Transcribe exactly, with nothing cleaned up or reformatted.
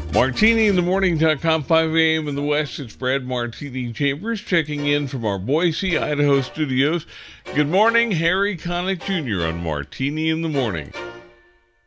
Martini in the morning dot com, five a.m. in the West. It's Brad Martini Chambers checking in from our Boise, Idaho studios. Good morning, Harry Connick Junior on Martini in the Morning.